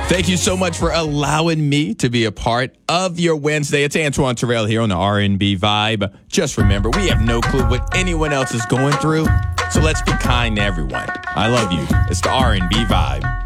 Thank you so much for allowing me to be a part of your Wednesday. It's Antoine Terrell here on the R&B Vibe. Just remember, we have no clue what anyone else is going through, so let's be kind to everyone. I love you. It's the R&B Vibe.